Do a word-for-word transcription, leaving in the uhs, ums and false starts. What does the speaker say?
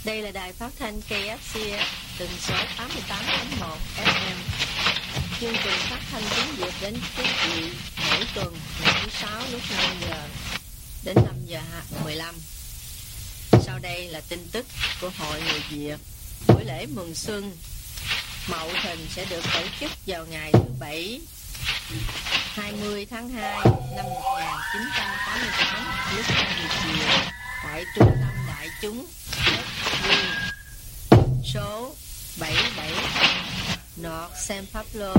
Đây là đài phát thanh ca ép xê ét, tần số tám mươi tám chấm một ép em. Chương trình phát thanh tiếng Việt đến quý vị mỗi tuần ngày thứ sáu lúc năm giờ đến năm giờ mười lăm. Sau đây là tin tức của Hội Người Việt. Buổi lễ mừng xuân Mậu Thìn sẽ được tổ chức vào ngày thứ Bảy hai mươi tháng hai năm một nghìn chín trăm tám mươi tám lúc hai giờ chiều tại Trung tâm Đại chúng số bảy bảy North San Pablo,